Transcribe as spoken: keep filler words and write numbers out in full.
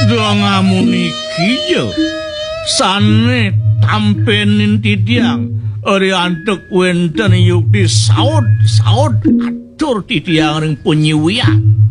Ndongamu niki yo sane tampenin titiang ori antuk wenten yukti saud saud atur titiang ring punyiwian